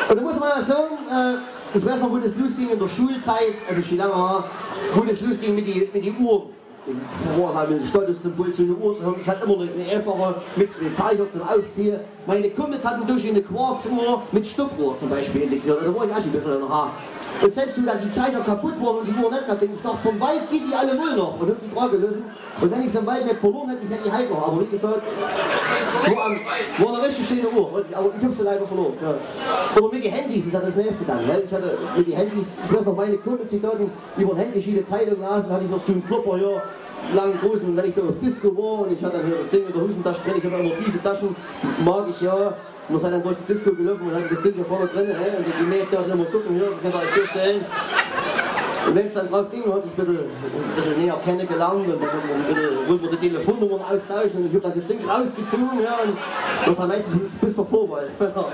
Und da muss man ja sagen, ich weiß noch, wo das losging in der Schulzeit, also schon lange her, wo das losging mit die Uhren. Wo es halt mit dem Statussymbol so eine Uhr zu haben. Ich hatte immer eine einfache mit zwei Zeichen zum Aufziehen. Meine Kumpels hatten durch eine Quarzuhr mit Stoppuhr zum Beispiel integriert. Da war ich auch schon ein bisschen in der Haar. Und selbst wenn dann die Zeiger kaputt waren und die Uhr nicht mehr, denke ich dachte, vom Wald geht die alle null noch und hab die Frage gelöst. Und wenn ich es im Wald nicht verloren hätte, ich hätte die halt noch. Aber wie gesagt, war eine richtig schöne Uhr. Aber ich habe sie leider verloren. Ja. Aber mit den Handys ist ja das nächste dann. Weil ich hatte mit den Handys, ich weiß noch, meine Kumpels, die dort über ein Handy viele Zeitung lasen, hatte ich noch so einen Klopper hier. Langen großen, und wenn ich da auf Disco war und ich hatte dann hier das Ding mit der Hosentasche drin, ich habe immer tiefe Taschen, mag ich ja. Man ist dann durch die Disco gelaufen und hatte das Ding hier vorne drin, und die Mädchen dort immer gucken, hier, könnt ihr euch vorstellen. Und wenn es dann drauf ging, hat sich ein bisschen näher kennengelernt und dann wollte man die Telefonnummern austauschen und ich habe dann das Ding rausgezogen, ja, und das war meistens bis zur Vorwahl.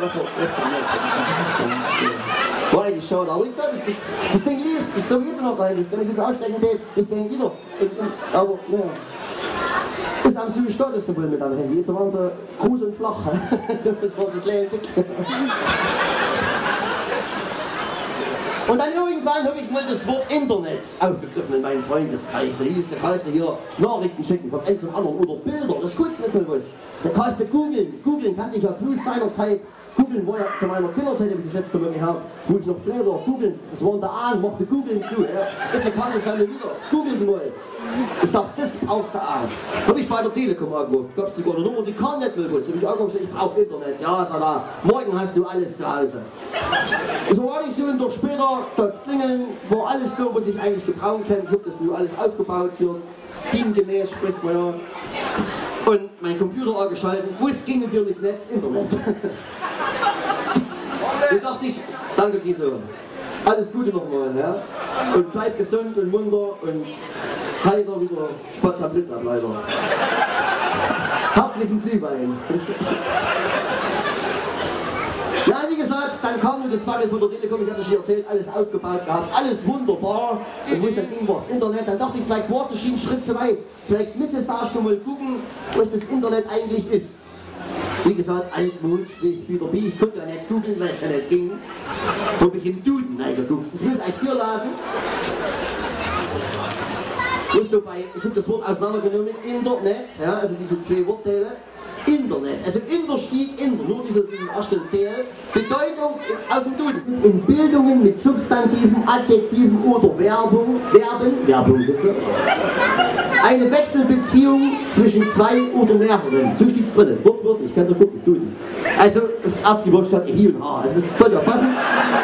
War eigentlich schade, aber wie gesagt, das Ding lief, das darf ich jetzt noch rein, das kann ich jetzt ausstecken, das ging wieder. Aber, naja. Das haben sie Statussymbol mit am Handy, jetzt waren sie groß und flach, das waren sie klein und dick. Und dann irgendwann habe ich mal das Wort Internet aufgegriffen in meinen Freundeskreis. Da hieß, da kannst du hier Nachrichten schicken von einem zum anderen oder Bilder, das kostet nicht mal was. Da kannst du googeln. Googeln kannte ich ja plus seinerzeit. Googeln war ja zu meiner Kinderzeit, habe ich das letzte Mal gehabt, wo ich noch kleiner war. Googeln, das war in der A, machte Googeln zu. Ja. Jetzt kann ich es ja nicht wieder. Googeln mal. Ich dachte, das brauchst du an. Habe ich bei der Telekom angerufen. Gab es sogar eine Nummer, die kann nicht mehr was. Habe ich angerufen, ich brauche Internet. Ja, sag da, morgen hast du alles zu Hause. So war ich so und doch später, dort klingeln, war alles da, was ich eigentlich gebrauchen kann. Ich habe das nur alles aufgebaut hier. Diengemäß spricht man ja. Und mein Computer angeschaltet, wo es ging natürlich Netz, Internet. Da dachte ich, danke Giso. Alles Gute nochmal, ja. Und bleib gesund und munter und heiter wieder Spatz am Blitzableiter. Herzlichen Glühwein. Ja, wie gesagt, dann kam nur das Paket von der Telekom, ich hatte schon erzählt, alles aufgebaut gehabt, alles wunderbar. Und wo ich dann ging, war das Internet, dann dachte ich, vielleicht war es schon einen Schritt zu weit. Vielleicht müsstest du erst mal gucken, was das Internet eigentlich ist. Wie gesagt, altmodisch, wieder wie, ich konnte ja nicht googeln, weil es ja nicht ging. Da habe ich in Duden reingeguckt. Ich muss eigentlich hier lassen. Ich habe das Wort auseinandergenommen, Internet, ja, also diese zwei Wortteile. Internet, also Inter steht Inter, nur dieses erste Teil. Bedeutung aus dem Duden. In Bildungen mit Substantiven, Adjektiven oder Verben, wisst ihr? Eine Wechselbeziehung zwischen zwei oder mehreren. So steht es drin. Wortwörtlich, kann da gucken, Duden. Also, Erzgebirge statt Hi und H. Also, das könnte ja passen.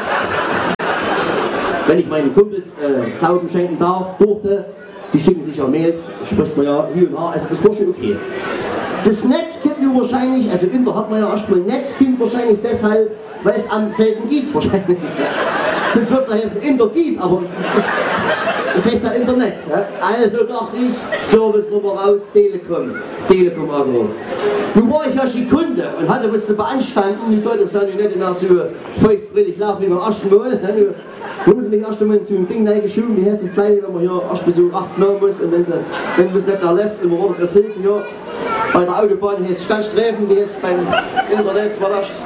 Wenn ich meinen Kumpels Glauben schenken durfte, die schicken sich ja Mails, spricht man ja Hi und H, also das war schon okay. Das Netz kommt ja wahrscheinlich, also Inter hat man ja erstmal, Netz kommt wahrscheinlich deshalb, weil es am selben geht wahrscheinlich. Das wird es ja heißen, Inter geht, aber das heißt ja Internet. Ja? Also dachte ich, Service-Nummer raus, Telekom angerufen. Nun war ich ja schon Kunde und hatte was zu beanstanden, die Leute sind nicht immer so feuchtfröhlich lachen wie beim ersten Mal. Da muss ich mich erst einmal zu einem Ding reingeschoben, wie heißt das gleich, wenn man hier erst mal so rechts nehmen muss und wenn man es nicht mehr läuft, immer runter auf Hilfe, ja. Bei der Autobahn heißt es Standstreifen, wie es beim Internet war das?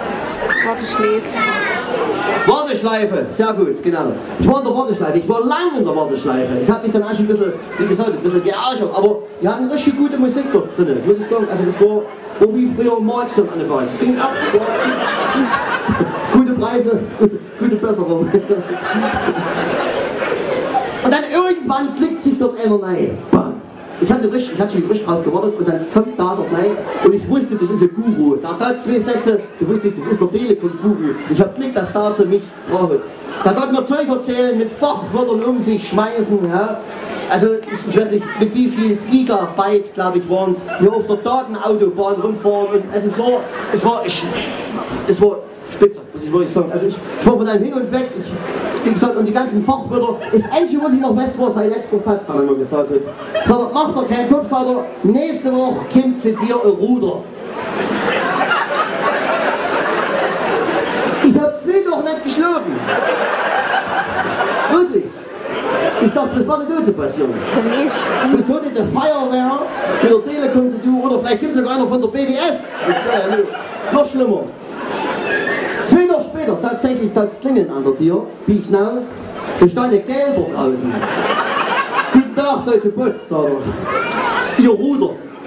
Warteschleife, sehr gut, genau. Ich war in der Warteschleife, ich war lange in der Warteschleife. Ich habe mich dann auch schon ein bisschen, wie gesagt, ein bisschen geärgert, aber die hatten richtig gute Musik dort drin, würde ich sagen. Also das war wie früher Marx und alle Bahn. Es ging ab, gute Preise, gute Besserung. Und dann irgendwann klickt sich dort einer rein. Bam. Ich hatte schon richtig drauf gewartet und dann kommt da doch rein und ich wusste, das ist ein Guru. Da hat zwei Sätze, du wusstest, das ist der Telekom-Guru. Ich hab Glück, dass da zu mich braucht. Da konnte man Zeug erzählen, mit Fachwörtern um sich schmeißen. Ja. Also ich weiß nicht, mit wie viel Gigabyte, glaube ich, waren es, hier auf der Datenautobahn rumfahren. Und also es war spitze, muss ich wirklich sagen. Also ich war von einem hin und weg, wie gesagt, und die ganzen Fachwörter. Das Einzige, was ich noch weiß, war sein letzter Satz, dann immer gesagt hat. Sagt er, mach doch keinen Kopf, sagt er, nächste Woche kommt zu dir ein Ruder. Ich hab 2 Wochen nicht geschlafen. Wirklich. Ich dachte, das war eine Dose passieren. Das hatte der Feuerwehr mit der Telekom zu tun, oder vielleicht gibt es sogar einer von der BDS. Noch schlimmer. 2 Wochen später tatsächlich das Klingeln an der Tür, bieg hinaus, da stand ein Gelber draußen. Guten Tag, Deutsche Post, sagt er. Ihr Ruder.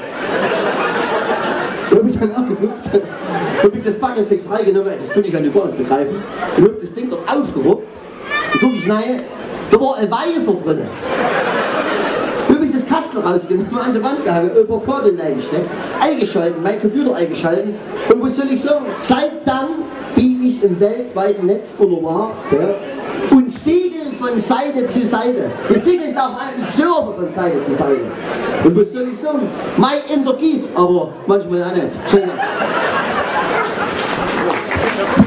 Da hab ich dann angeguckt, hab ich das Fackelfix reingenommen, das konnte ich ja gar nicht begreifen, und hab das Ding dort aufgeruppt, da guck ich rein, da war ein Weißer drin. Da hab ich das Kastel rausgenommen, an die Wand gehangen, über Kabel reingesteckt, eingeschalten, mein Computer eingeschalten, und was soll ich sagen, seit dann bin ich im weltweiten Netz unterwegs, ja, und segel von Seite zu Seite. Wir segeln darf eigentlich surfen von Seite zu Seite. Und was soll ich sagen? Mein Ender geht, aber manchmal auch nicht. Schön.